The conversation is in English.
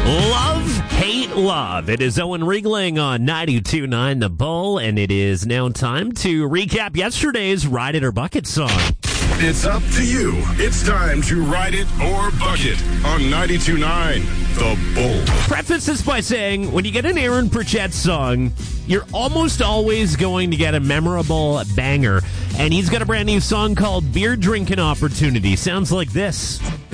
Love, hate, love. It is Owen Riegling on 92.9 The Bull, and it is now time to recap yesterday's Ride It or Bucket song. It's up to you. It's time to Ride It or Bucket on 92.9 The Bull. Preface this by saying, when you get an Aaron Pritchett song, you're almost always going to get a memorable banger. And he's got a brand new song called Beer Drinking Opportunity. Sounds like this.